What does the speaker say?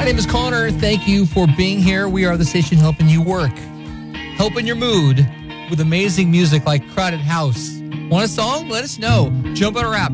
name is Connor. Thank you for being here. We are the station helping you work, helping your mood with amazing music like Crowded House. Want a song? Let us know. Jump on our app.